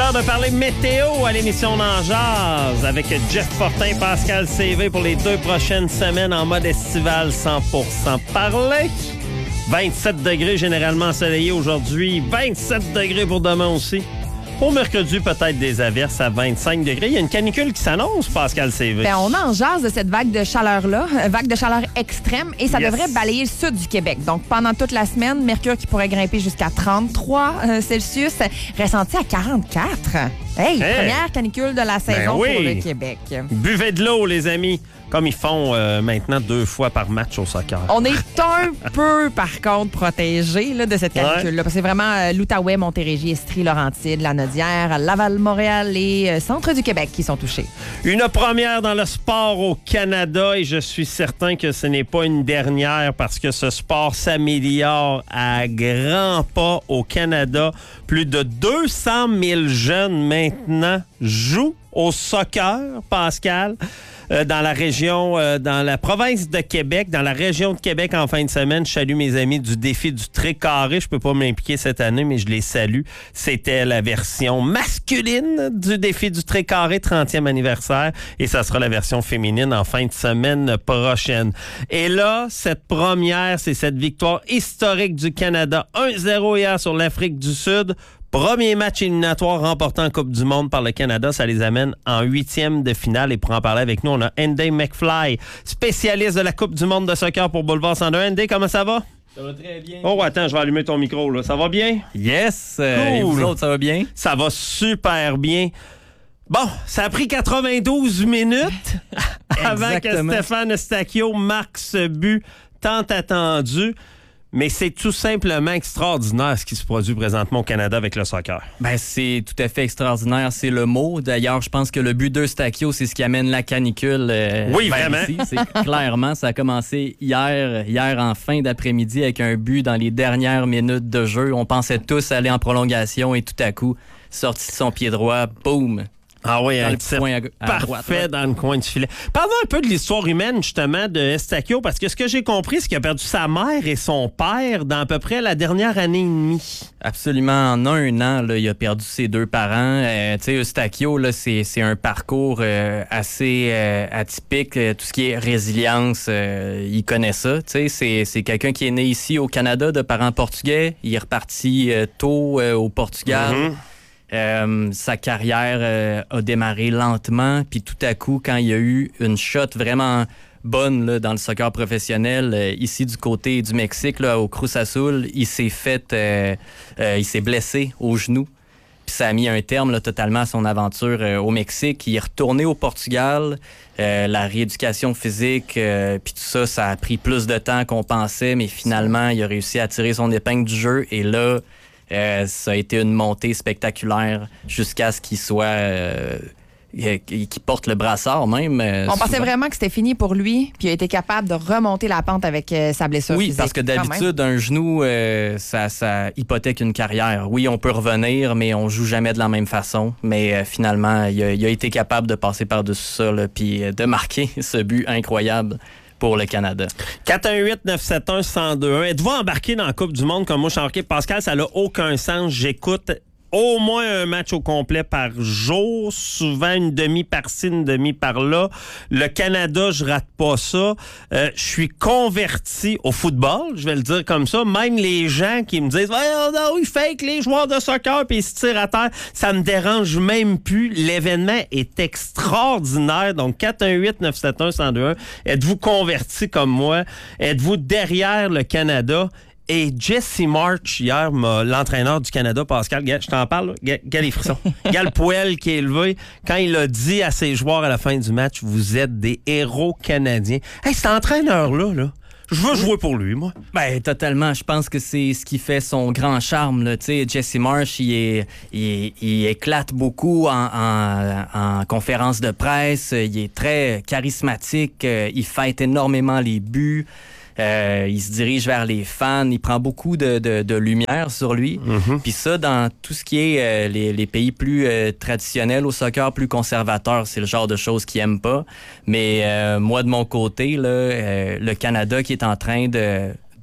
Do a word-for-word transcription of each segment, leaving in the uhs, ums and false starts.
l'heure de parler météo à l'émission Dans Jazz avec Jeff Fortin, Pascal C V pour les deux prochaines semaines en mode estival cent pour cent parlé. vingt-sept degrés généralement ensoleillé aujourd'hui, vingt-sept degrés pour demain aussi. Pour mercredi, peut-être des averses à vingt-cinq degrés. Il y a une canicule qui s'annonce, Pascal C V. Bien, on en jase de cette vague de chaleur-là, vague de chaleur extrême, et ça yes. devrait balayer le sud du Québec. Donc, pendant toute la semaine, mercure qui pourrait grimper jusqu'à trente-trois euh, Celsius, ressenti à quarante-quatre. Hey, hey, première canicule de la saison ben oui. pour le Québec. Buvez de l'eau, les amis, comme ils font euh, maintenant deux fois par match au soccer. On est un peu, par contre, protégés là, de cette canicule-là. Ouais. Parce que c'est vraiment euh, l'Outaouais, Montérégie, Estrie, Laurentides, la Naudière, Laval, Montréal et euh, Centre du Québec qui sont touchés. Une première dans le sport au Canada et je suis certain que ce n'est pas une dernière parce que ce sport s'améliore à grands pas au Canada. Plus de deux cent mille jeunes maintenant jouent au soccer, Pascal. Euh, dans la région, euh, dans la province de Québec, dans la région de Québec en fin de semaine. Je salue mes amis du défi du Trait-Carré. Je peux pas m'impliquer cette année, mais je les salue. C'était la version masculine du défi du Trait-Carré, trentième anniversaire. Et ça sera la version féminine en fin de semaine prochaine. Et là, cette première, c'est cette victoire historique du Canada. un zéro hier sur l'Afrique du Sud. Premier match éliminatoire remporté en Coupe du Monde par le Canada, ça les amène en huitième de finale. Et pour en parler avec nous, on a Andy McFly, spécialiste de la Coupe du Monde de soccer pour Boulevard cent deux. Andy, comment ça va? Ça va très bien. Oh, attends, je vais allumer ton micro, là. Ça va bien? Yes! Euh, cool. Et vous autres, ça va bien? Ça va super bien. Bon, ça a pris quatre-vingt-douze minutes avant que Stéphane Eustáquio marque ce but tant attendu. Mais c'est tout simplement extraordinaire ce qui se produit présentement au Canada avec le soccer. Ben, c'est tout à fait extraordinaire, c'est le mot. D'ailleurs, je pense que le but d'Eustáquio, c'est ce qui amène la canicule euh, oui, vraiment. Ici. C'est, clairement, ça a commencé hier, hier en fin d'après-midi avec un but dans les dernières minutes de jeu. On pensait tous aller en prolongation et tout à coup, sorti de son pied droit, boum! Ah oui, un tir parfait droite, ouais. dans le coin du filet. Parlons un peu de l'histoire humaine, justement, de Eustáquio, parce que ce que j'ai compris, c'est qu'il a perdu sa mère et son père dans à peu près la dernière année et demie. Absolument. En un an, là, il a perdu ses deux parents. Euh, tu sais, Eustáquio, là, c'est, c'est un parcours euh, assez euh, atypique. Euh, tout ce qui est résilience, euh, il connaît ça. Tu sais, c'est, c'est quelqu'un qui est né ici au Canada de parents portugais. Il est reparti euh, tôt euh, au Portugal. Mm-hmm. Euh, sa carrière euh, a démarré lentement, puis tout à coup, quand il y a eu une shot vraiment bonne là, dans le soccer professionnel, euh, ici du côté du Mexique, là, au Cruz Azul, il s'est fait, euh, euh, il s'est blessé au genou, puis ça a mis un terme là, totalement à son aventure euh, au Mexique. Il est retourné au Portugal, euh, la rééducation physique, euh, puis tout ça, ça a pris plus de temps qu'on pensait, mais finalement, il a réussi à tirer son épingle du jeu, et là, Euh, ça a été une montée spectaculaire jusqu'à ce qu'il soit... Euh, qu'il porte le brassard même. Euh, On souvent. pensait vraiment que c'était fini pour lui, puis il a été capable de remonter la pente avec euh, sa blessure oui, physique. Parce que d'habitude, un genou, euh, ça, ça hypothèque une carrière. Oui, on peut revenir, mais on joue jamais de la même façon. Mais euh, finalement, il a, il a été capable de passer par-dessus ça, là, puis euh, de marquer ce but incroyable pour le Canada. quatre un huit neuf sept un un zéro deux un. Êtes-vous embarqué dans la Coupe du Monde comme moi, je suis embarqué? Pascal, ça n'a aucun sens. J'écoute au moins un match au complet par jour, souvent une demi par-ci, une demi par-là. Le Canada, je rate pas ça. Euh, je suis converti au football, je vais le dire comme ça. Même les gens qui me disent oh, « non, ils fake les joueurs de soccer puis ils se tirent à terre », ça me dérange même plus. L'événement est extraordinaire. Donc, quatre un huit neuf sept un un zéro deux un. Êtes-vous converti comme moi? Êtes-vous derrière le Canada? Et Jesse March, hier, l'entraîneur du Canada, Pascal, je t'en parle, gars les frissons. Gars le poêle qui est élevé, quand il a dit à ses joueurs à la fin du match, vous êtes des héros canadiens. Hey, cet entraîneur-là, là, je veux jouer pour lui, moi. Ben, totalement. Je pense que c'est ce qui fait son grand charme, là. Tu sais, Jesse March, il, est, il, il éclate beaucoup en, en, en conférence de presse. Il est très charismatique. Il fête énormément les buts. Euh, il se dirige vers les fans, il prend beaucoup de, de, de lumière sur lui. Mm-hmm. Puis ça, dans tout ce qui est euh, les, les pays plus euh, traditionnels au soccer, plus conservateurs, c'est le genre de choses qu'il aime pas. Mais euh, moi, de mon côté, là, euh, le Canada qui est en train de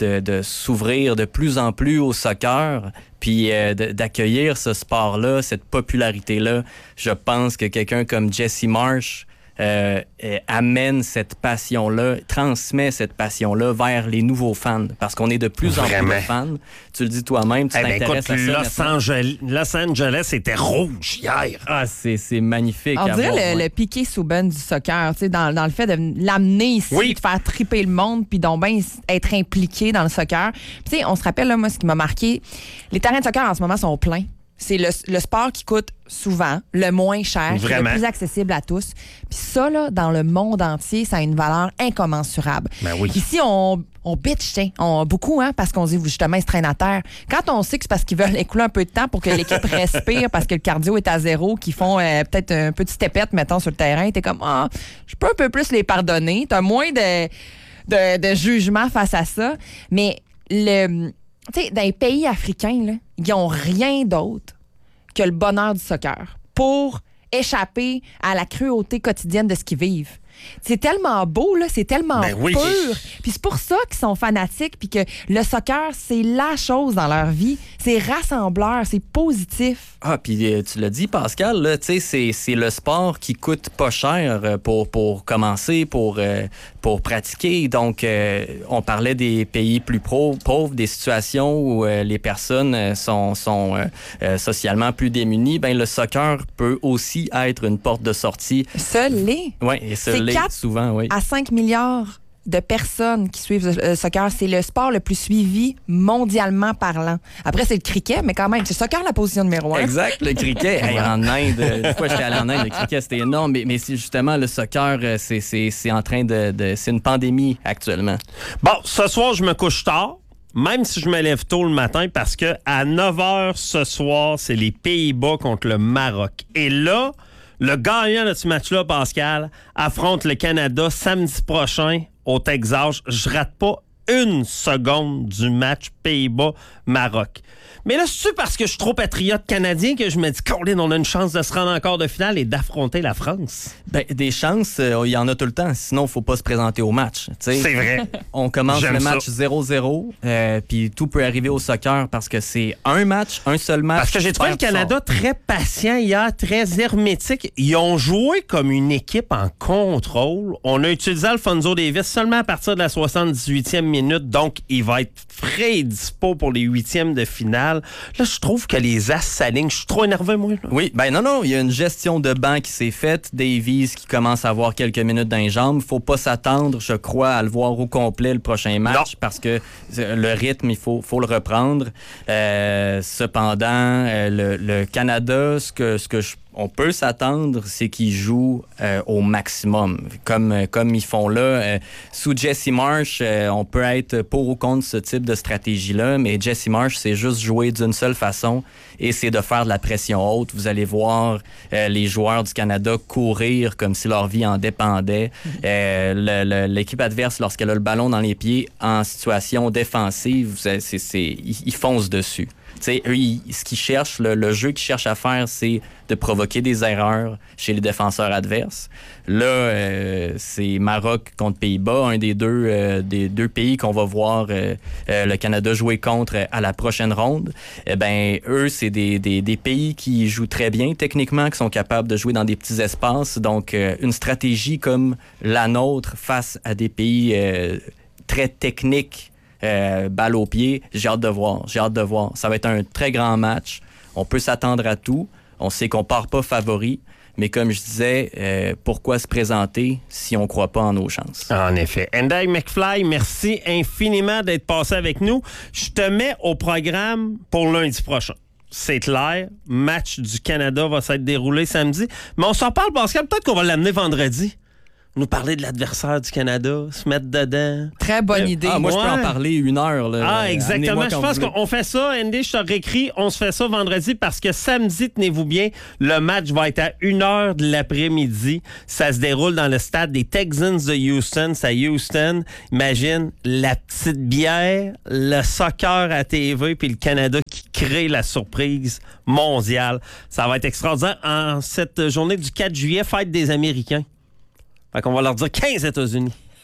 de, de s'ouvrir de plus en plus au soccer, puis euh, de, d'accueillir ce sport-là, cette popularité-là. Je pense que quelqu'un comme Jesse Marsh euh, euh, amène cette passion-là, transmet cette passion-là vers les nouveaux fans, parce qu'on est de plus en Vraiment. plus de fans. Tu le dis toi-même, tu Eh ben, t'intéresses écoute, à ça. Los Angeles, Los Angeles était rouge hier. Ah, c'est, c'est magnifique. On à dirait voir, le, ouais. le Piqué Souban du soccer, tu sais, dans, dans le fait de l'amener ici, Oui. de faire triper le monde, puis donc ben être impliqué dans le soccer. Puis, tu sais, on se rappelle, là, moi, ce qui m'a marqué, les terrains de soccer en ce moment sont pleins. C'est le, le sport qui coûte souvent le moins cher, qui est Vraiment. le plus accessible à tous. Puis ça, là, dans le monde entier, ça a une valeur incommensurable. Ben oui. Ici, on, on bitch, tiens, on, beaucoup, hein, parce qu'on dit justement, ils se traînent à terre. Quand on sait que c'est parce qu'ils veulent écouler un peu de temps pour que l'équipe respire, parce que le cardio est à zéro, qu'ils font euh, peut-être un petit stepette, mettons, sur le terrain, t'es comme, ah, je peux un peu plus les pardonner. T'as moins de, de, de jugement face à ça. Mais le... Tu sais, dans les pays africains, là, ils n'ont rien d'autre que le bonheur du soccer pour échapper à la cruauté quotidienne de ce qu'ils vivent. C'est tellement beau, là, c'est tellement Ben oui. pur. Puis c'est pour ça qu'ils sont fanatiques, puis que le soccer, c'est la chose dans leur vie. C'est rassembleur, c'est positif. Ah, puis euh, tu l'as dit, Pascal, là, tu sais, c'est, c'est le sport qui coûte pas cher euh, pour, pour commencer, pour, euh, pour pratiquer. Donc, euh, on parlait des pays plus pro- pauvres, des situations où euh, les personnes euh, sont, sont euh, euh, socialement plus démunies. Ben, le soccer peut aussi être une porte de sortie. Ça l'est. Oui, et ça C'est l'est quatre souvent, oui. À cinq milliards de personnes qui suivent le soccer. C'est le sport le plus suivi mondialement parlant. Après, c'est le cricket, mais quand même, c'est le soccer la position numéro un. Exact, le cricket. Hey, en Inde, euh, une fois j'étais allé en Inde, le cricket c'était énorme, mais, mais c'est justement le soccer, euh, c'est, c'est, c'est en train de, de. C'est une pandémie actuellement. Bon, ce soir, je me couche tard, même si je me lève tôt le matin, parce que à neuf heures ce soir, c'est les Pays-Bas contre le Maroc. Et là, le gagnant de ce match-là, Pascal, affronte le Canada samedi prochain au Texas. Je rate pas une seconde du match Pays-Bas-Maroc. Mais là, c'est-tu parce que je suis trop patriote canadien que je me dis, Colin, on a une chance de se rendre en quart de finale et d'affronter la France? Ben, des chances, euh, il y en a tout le temps. Sinon, il ne faut pas se présenter au match. T'sais. C'est vrai. On commence J'aime le match ça. zéro zéro, euh, puis tout peut arriver au soccer parce que c'est un match, un seul match. Parce que j'ai trouvé le super Canada fort. très patient hier, très hermétique. Ils ont joué comme une équipe en contrôle. On a utilisé Alphonso Davies seulement à partir de la soixante-dix-huitième minute, donc il va être frais et dispo pour les huitièmes de finale. Là, je trouve que les As s'alignent. Je suis trop énervé, moi. Là. Oui, ben non, non, il y a une gestion de banc qui s'est faite. Davies qui commence à avoir quelques minutes dans les jambes. Faut pas s'attendre, je crois, à le voir au complet le prochain match Non. parce que le rythme, il faut, faut le reprendre. Euh, cependant, euh, le, le Canada, ce que, ce que je on peut s'attendre, c'est qu'ils jouent euh, au maximum, comme, euh, comme ils font là. Euh, sous Jesse Marsh, euh, on peut être pour ou contre ce type de stratégie-là, mais Jesse Marsh, c'est juste jouer d'une seule façon et c'est de faire de la pression haute. Vous allez voir euh, les joueurs du Canada courir comme si leur vie en dépendait. Euh, le, le, l'équipe adverse, lorsqu'elle a le ballon dans les pieds en situation défensive, c'est, c'est, c'est, ils, ils foncent dessus. T'sais, eux, ils, ce qu'ils cherchent, le, le jeu qu'ils cherchent à faire, c'est de provoquer des erreurs chez les défenseurs adverses. Là, euh, c'est Maroc contre Pays-Bas, un des deux, euh, des deux pays qu'on va voir euh, euh, le Canada jouer contre à la prochaine ronde. Eh ben, eux, c'est des, des, des pays qui jouent très bien techniquement, qui sont capables de jouer dans des petits espaces. Donc, euh, une stratégie comme la nôtre face à des pays euh, très techniques, Euh, balle au pied, j'ai hâte de voir, j'ai hâte de voir. Ça va être un très grand match. On peut s'attendre à tout. On sait qu'on part pas favori, mais comme je disais, euh, pourquoi se présenter si on croit pas en nos chances? En effet. Ndai McFly, merci infiniment d'être passé avec nous. Je te mets au programme pour lundi prochain. C'est clair, match du Canada va s'être déroulé samedi. Mais on s'en parle, Pascal, peut-être qu'on va l'amener vendredi. Nous parler de l'adversaire du Canada, se mettre dedans. Très bonne Euh, idée. Ah, moi, je peux Ouais. en parler une heure. Là. Ah, exactement. Amenez-moi Je quand pense vous voulez. qu'on fait ça, Andy, je te réécris. On se fait ça vendredi parce que samedi, tenez-vous bien, le match va être à une heure de l'après-midi. Ça se déroule dans le stade des Texans de Houston. C'est à Houston. Imagine la petite bière, le soccer à T V puis le Canada qui crée la surprise mondiale. Ça va être extraordinaire. En cette journée du quatre juillet, fête des Américains. Fait qu'on va leur dire quinze États-Unis.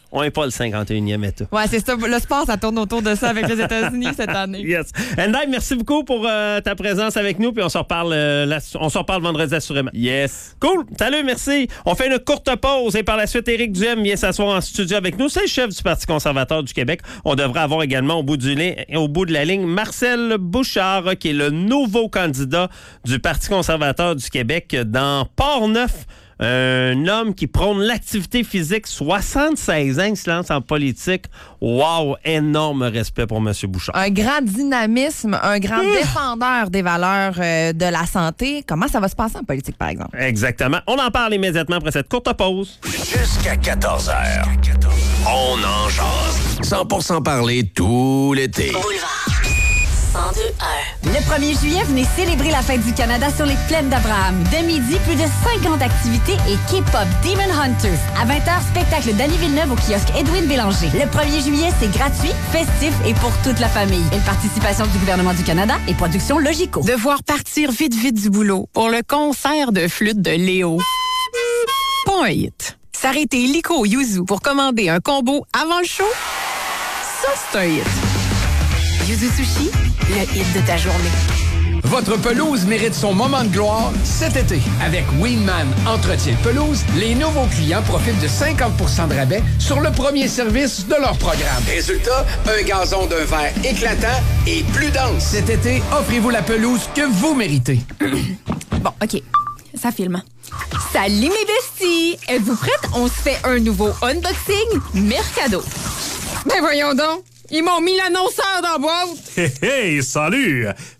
on n'est pas le cinquante et unième État. Ouais, c'est ça. Le sport, ça tourne autour de ça avec les États-Unis cette année. Yes. Ndai, merci beaucoup pour euh, ta présence avec nous, puis on s'en reparle, euh, la, on s'en reparle vendredi assurément. Yes. Cool. Salut, merci. On fait une courte pause et par la suite, Éric Duhem vient s'asseoir en studio avec nous. C'est le chef du Parti conservateur du Québec. On devrait avoir également au bout, du li- au bout de la ligne Marcel Bouchard, qui est le nouveau candidat du Parti conservateur du Québec dans Port-Neuf. Un homme qui prône l'activité physique, soixante-seize ans, il se lance en politique. Wow, énorme respect pour M. Bouchard. Un grand dynamisme, un grand défendeur des valeurs euh, de la santé. Comment ça va se passer en politique, par exemple? Exactement. On en parle immédiatement après cette courte pause. Jusqu'à quatorze heures. On en jase. cent pour cent parler tout l'été. Boulevard cent deux un. Le premier juillet, venez célébrer la fête du Canada sur les plaines d'Abraham. De midi, plus de cinquante activités et K-pop Demon Hunters. À vingt heures, spectacle d'Annie Villeneuve au kiosque Edwin Bélanger. Le premier juillet, c'est gratuit, festif et pour toute la famille. Une participation du gouvernement du Canada et Production Logico. Devoir partir vite vite du boulot pour le concert de flûte de Léo. Pas un hit. S'arrêter illico au Yuzu pour commander un combo avant le show. Ça, c'est un hit. Yuzu Sushi, le hit de ta journée. Votre pelouse mérite son moment de gloire cet été. Avec Winman Entretien Pelouse, les nouveaux clients profitent de cinquante pour cent de rabais sur le premier service de leur programme. Résultat, un gazon d'un vert éclatant et plus dense. Cet été, offrez-vous la pelouse que vous méritez. Bon, OK. Ça filme. Salut mes besties! Êtes-vous prêtes? On se fait un nouveau unboxing Mercado. Ben voyons donc! Ils m'ont mis l'annonceur dans la boîte! Hey, hey, salut!